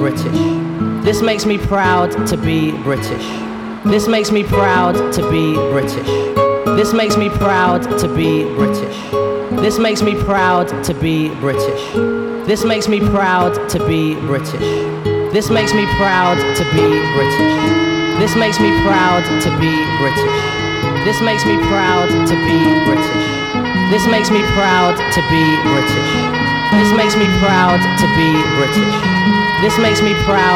British. This makes me proud to be British. This makes me proud to be British. This makes me proud to be British. This makes me proud to be British. This makes me proud to be British. This makes me proud to be British. This makes me proud to be British. This makes me proud to be British. This makes me proud to be British. This makes me proud to be British. This makes me proud